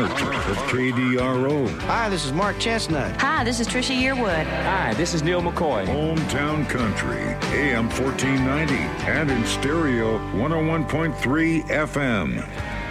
Art of KDRO. Hi, this is Mark Chestnut. Hi, this is Trisha Yearwood. Hi, this is Neil McCoy. Hometown Country, AM 1490, and in stereo 101.3 FM.